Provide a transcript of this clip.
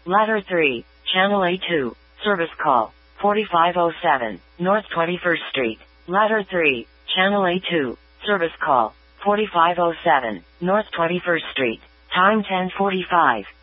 Ladder 3, Channel A2, Service Call, 4507, North 21st Street. Ladder 3, Channel A2, Service Call, 4507, North 21st Street. Time 10:45.